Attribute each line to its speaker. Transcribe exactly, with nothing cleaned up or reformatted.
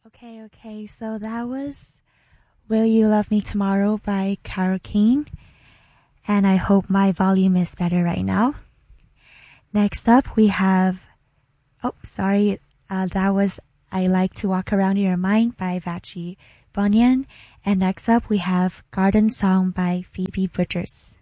Speaker 1: Okay, okay, so that was Will You Love Me Tomorrow by Carole King. And I hope my volume is better right now. Next up, we have, oh, sorry, uh, that was I Like to Walk Around Your Mind by Vachi Bunyan. And next up, we have Garden Song by Phoebe Bridgers.